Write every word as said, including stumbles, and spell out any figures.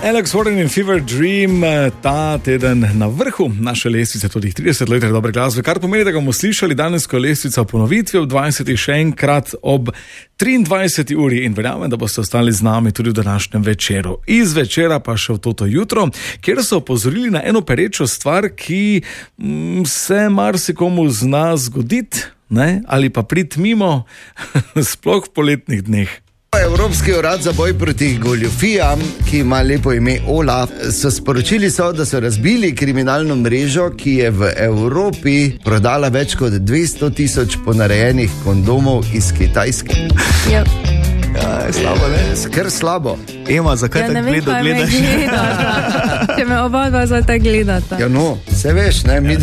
Alex Warren in Fever Dream ta teden na vrhu naše lestvice, tudi trideset let dobre glasbe, kar pomeni, da ga bomo slišali danes, ko je lestvica v ponovitvi ob dvajsetih še enkrat ob triindvajseti uri in verjamem, da boste ostali z nami tudi v današnjem večeru. Iz večera pa še v toto jutro, kjer so opozorili na eno perečo stvar, ki mm, se marsikomu zna zgoditi, ne? Ali pa priti mimo, sploh v poletnih dneh. Evropski urad za boj proti goljufijam, ki ima lepo ime OLAF, so sporočili so, da so razbili kriminalno mrežo, ki je v Evropi prodala več kot dvesto tisoč ponarejenih kondomov iz Kitajske. Yep. Ja, je slabo, ne? Skr slabo. Ema, zakaj Ja, ne tako vem, gledo kaj me gledaš? gledata. Če me oba dva zdaj tako gledata. Ja, no, se veš, ne, mi